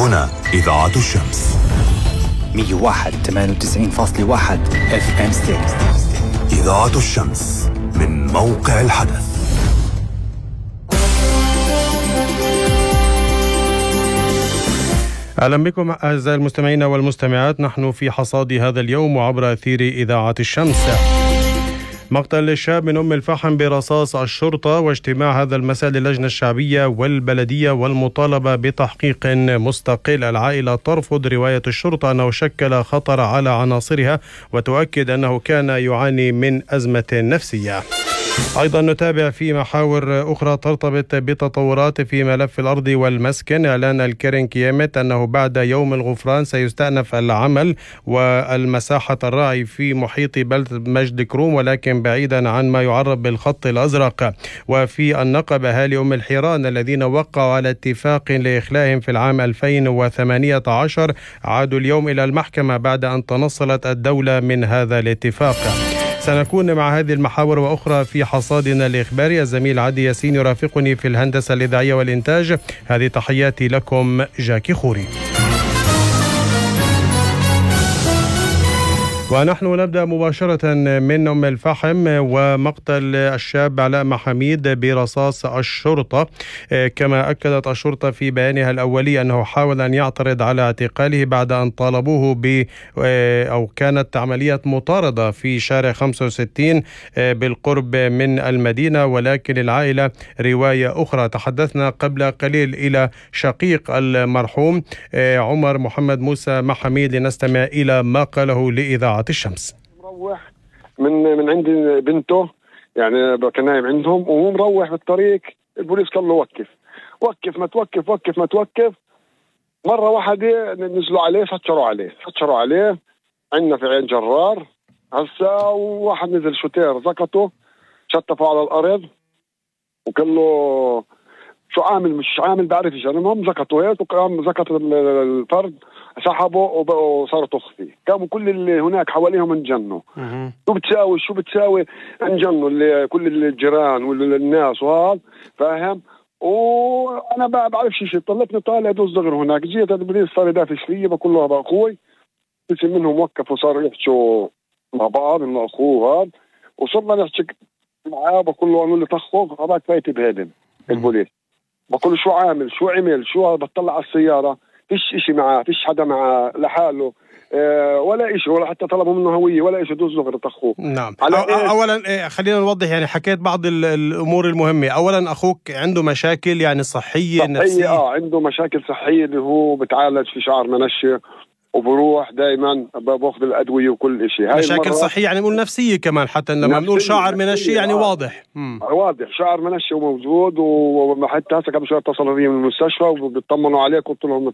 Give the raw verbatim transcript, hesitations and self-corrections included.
هنا إذاعة الشمس مية وواحد ثمانية وتسعين فاصلة واحد اف ام ستيريو. إذاعة الشمس من موقع الحدث. أهلا بكم أعزائي المستمعين والمستمعات، نحن في حصاد هذا اليوم وعبر أثير إذاعة الشمس. مقتل الشاب من أم الفحم برصاص الشرطة، واجتماع هذا المساء للجنة الشعبية والبلدية والمطالبة بتحقيق مستقل. العائلة ترفض رواية الشرطة أنه شكل خطر على عناصرها، وتؤكد أنه كان يعاني من أزمة نفسية. أيضا نتابع في محاور أخرى ترتبط بتطورات في ملف الأرض والمسكن. إعلان الكرين كيامت أنه بعد يوم الغفران سيستأنف العمل والمساحة الراعي في محيط بلدة مجد كروم، ولكن بعيدا عن ما يعرف بالخط الأزرق. وفي النقب أهالي أم الحيران الذين وقعوا على اتفاق لإخلائهم في العام ألفين وثمانية عشر عادوا اليوم إلى المحكمة بعد أن تنصلت الدولة من هذا الاتفاق. سنكون مع هذه المحاور وأخرى في حصادنا الإخباري. الزميل عدي ياسين يرافقني في الهندسة الإذاعية والإنتاج. هذه تحياتي لكم، جاكي خوري. ونحن نبدأ مباشرة من أم الفحم ومقتل الشاب علاء محميد برصاص الشرطة. كما أكدت الشرطة في بيانها الأولي أنه حاول أن يعترض على اعتقاله بعد أن طالبوه ب أو كانت عملية مطاردة في شارع خمسة وستين بالقرب من المدينة، ولكن العائلة رواية أخرى. تحدثنا قبل قليل إلى شقيق المرحوم عمر محمد موسى محميد لنستمع إلى ما قاله لإذاعة الشمس. مروح من من عند بنته، يعني كان نايم عندهم وهو مروح بالطريق، البوليس قال له وقف وقف ما توقف وقف ما توقف. مرة واحدة نزلوا عليه، فتشروا عليه فتشروا عليه عندنا في عين جرار هسا. وواحد نزل شوتير زقطه، شطفوا على الأرض وقال له شو عامل مش عامل بعرفش. المهم زقطوا هيك، وقام زقط الفرد سحبوا وصاروا تخفي. قاموا كل اللي هناك حواليهم انجنوا. شو بتساوي شو بتساوي انجنوا اللي كل الجيران والناس وهذا فاهم. وانا ما بعرفش شيء، طلعتني طالع دوز دغر هناك. جيت البوليس صار يدافع فيي، بقول له هذا اخوي. بس منهم وقفوا وصاروا يحكوا مع بعض انه اخوه هذا، وصرنا نحكي معاه. بقول له انه اللي طخه هذاك فايت بهدم البوليس. بقول له شو عامل شو عمل شو. بطلع على السيارة فيش اشي معاه، فيش حدا معاه لحاله أه ولا اشي، ولا حتى طلبوا منه هوية ولا اشي. دوز غير طخوه. نعم. أو إيه؟ اولا إيه خلينا نوضح، يعني حكيت بعض الامور المهمة. اولا اخوك عنده مشاكل يعني صحية, صحية نفسية؟ اه عنده مشاكل صحية، اللي هو بتعالج في شعر منشة وبروح دائما باخذ الادويه وكل شيء. مشاكل صحيه يعني نقول نفسيه كمان، حتى لما نقول شعر منشي يعني آه. واضح مم. واضح شعر منشي موجود. وحتى هسه قبل شوي اتصلوا بي من المستشفى وبيطمنوا عليه، قلت لهم